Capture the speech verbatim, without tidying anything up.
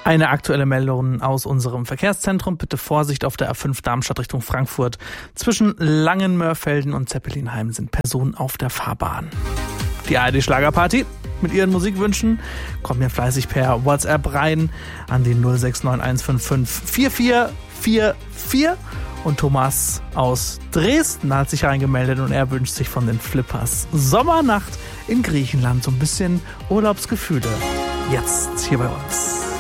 Eine aktuelle Meldung aus unserem Verkehrszentrum. Bitte Vorsicht auf der A fünf Darmstadt Richtung Frankfurt. Zwischen Langenmörfelden und Zeppelinheim sind Personen auf der Fahrbahn. Die A R D Schlagerparty mit ihren Musikwünschen kommen mir fleißig per WhatsApp rein an die null sechs neun eins fünf fünf vier vier vier vier. Und Thomas aus Dresden hat sich reingemeldet und er wünscht sich von den Flippers Sommernacht in Griechenland. So ein bisschen Urlaubsgefühle. Jetzt hier bei uns.